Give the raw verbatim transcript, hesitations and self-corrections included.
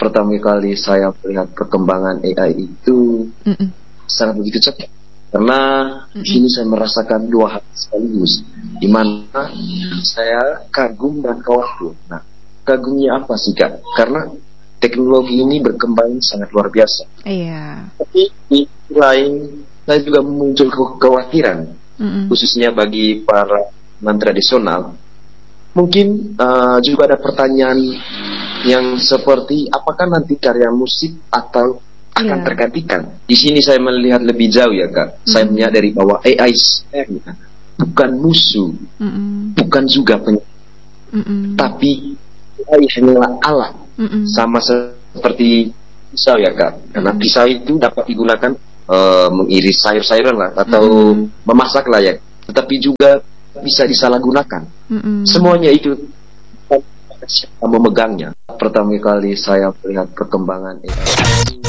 pertama kali saya melihat perkembangan A I itu Mm-mm. sangat begitu cepat. Karena di Mm-mm. sini saya merasakan dua hal sekaligus, di mana saya kagum dan khawatir. Nah, kagumnya apa sih Kak? Karena teknologi ini berkembang sangat luar biasa. Iya. Tapi di sisi lain, saya juga muncul ke- kekhawatiran, Mm-mm. khususnya bagi para non tradisional. Mungkin eh, juga ada pertanyaan yang seperti apakah nanti karya musik atau akan Iya. tergantikan. Di sini saya melihat lebih jauh ya Kak. Saya Mm-mm. menyadari bahwa A I sebenarnya bukan musuh, Mm-mm. bukan juga penyakit, Mm-mm. tapi A I hanyalah alat. Mm-mm. Sama seperti pisau ya Kak. Karena Mm-mm. pisau itu dapat digunakan eh, mengiris sayur-sayuran lah atau Mm-mm. memasak lah ya. Tetapi juga bisa disalahgunakan. Mm-mm. Semuanya itu siapa memegangnya. Pertama kali saya melihat perkembangan A I.